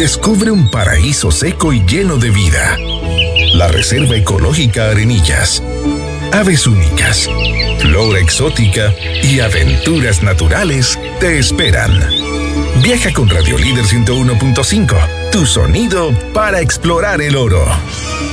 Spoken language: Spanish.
Descubre un paraíso seco y lleno de vida. La Reserva Ecológica Arenillas. Aves únicas, flora exótica y aventuras naturales te esperan. Viaja con Radio Líder 101.5, tu sonido para explorar el oro.